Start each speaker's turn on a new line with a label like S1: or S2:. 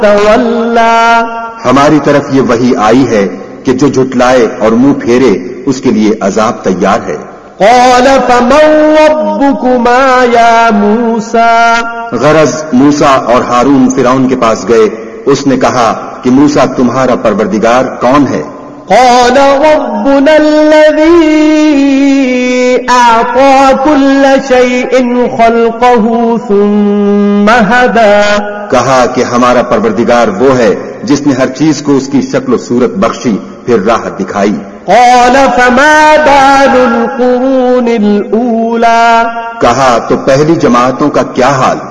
S1: तवल्ला,
S2: हमारी तरफ ये वही आई है कि जो झुटलाए और मुंह फेरे उसके लिए अजाब तैयार है।
S1: क़ाल फमन रब्बुकुमा या मूसा,
S2: गरज मूसा और हारून फिरौन के पास गए। उसने कहा कि मूसा तुम्हारा परवरदिगार कौन है?
S1: क़ाल रब्बुना अल्लज़ी अअता कुल्ल शैइन ख़ल्क़हु सुम्मा हदा,
S2: कहा कि हमारा परवरदिगार वो है जिसने हर चीज को उसकी शक्ल सूरत बख्शी फिर राह दिखाई।
S1: क़ाल फमा बालुल क़ुरूनिल ऊला,
S2: कहा तो पहली जमातों का क्या हाल?